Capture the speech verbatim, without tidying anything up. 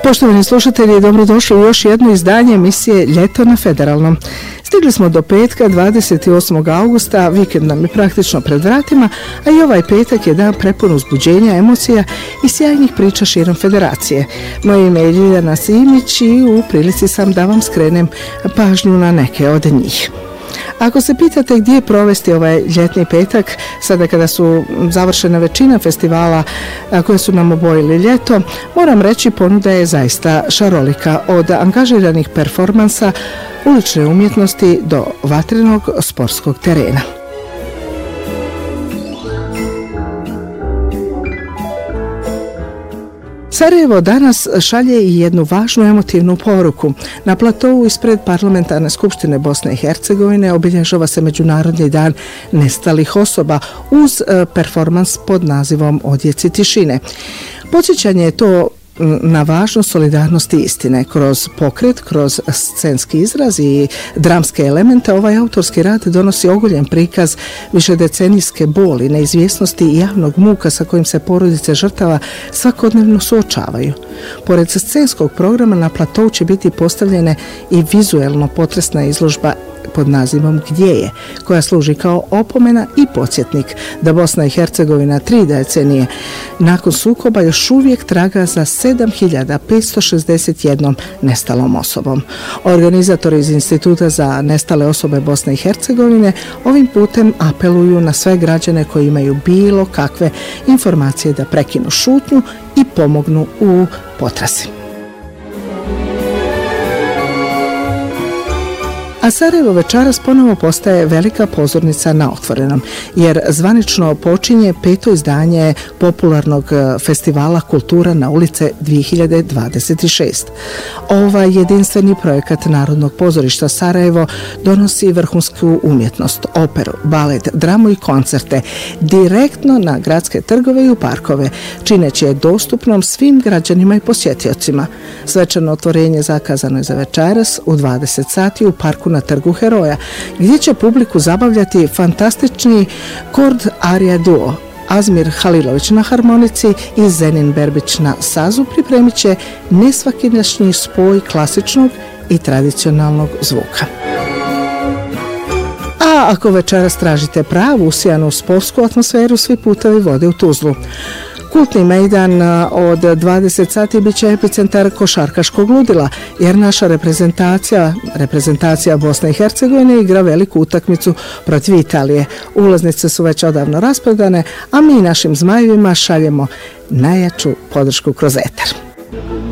Poštovani slušatelji, dobrodošli u još jedno izdanje emisije Ljeto na Federalnom. Stigli smo do petka, dvadeset osmog augusta, vikend nam je praktično pred vratima, a i ovaj petak je dan prepun uzbuđenja, emocija i sjajnih priča širom federacije. Moje ime je Ljiljana Simić i u prilici sam da vam skrenem pažnju na neke od njih. Ako se pitate gdje provesti ovaj ljetni petak, sada kada su završena većina festivala koje su nam obojili ljeto, moram reći ponuda je zaista šarolika, od angažiranih performansa, ulične umjetnosti do vatrenog sportskog terena. Sarajevo danas šalje i jednu važnu emotivnu poruku. Na platovu ispred Parlamentarne skupštine Bosne i Hercegovine obilježava se Međunarodni dan nestalih osoba uz performans pod nazivom Odjeci tišine. Podsjećanje je to na važnost solidarnosti istine. Kroz pokret, kroz scenski izraz i dramske elemente, ovaj autorski rad donosi oguljen prikaz višedecenijske boli, neizvjesnosti i javnog muka sa kojim se porodice žrtava svakodnevno suočavaju. Pored scenskog programa na platovu će biti postavljene i vizuelno potresna izložba pod nazivom Gdje je, koja služi kao opomena i podsjetnik da Bosna i Hercegovina tri decenije nakon sukoba još uvijek traga za sedam hiljada petsto šezdeset jednom nestalom osobom. Organizatori iz Instituta za nestale osobe Bosne i Hercegovine ovim putem apeluju na sve građane koji imaju bilo kakve informacije da prekinu šutnju i pomognu u potrazi. A Sarajevo večeras ponovo postaje velika pozornica na otvorenom, jer zvanično počinje peto izdanje popularnog festivala Kultura na ulice dvije hiljade dvadeset šest. Ovaj jedinstveni projekat Narodnog pozorišta Sarajevo donosi vrhunsku umjetnost, operu, balet, dramu i koncerte direktno na gradske trgove i u parkove, čineći je dostupnom svim građanima i posjetiocima. Svečano otvorenje zakazano je za večeras u dvadeset sati u parku na Trgu Heroja, gdje će publiku zabavljati fantastični kord arija duo. Azmir Halilović na harmonici i Zenin Berbić na sazu pripremit će nesvakidašnji spoj klasičnog i tradicionalnog zvuka. A ako večeras tražite pravu usijanu sportsku atmosferu, svi putovi vode u Tuzlu. Kultni mejdan od dvadeset sati bit će epicentar košarkaškog ludila, jer naša reprezentacija, reprezentacija Bosne i Hercegovine igra veliku utakmicu protiv Italije. Ulaznice su već odavno rasprodane, a mi našim zmajevima šaljemo najjaču podršku kroz eter.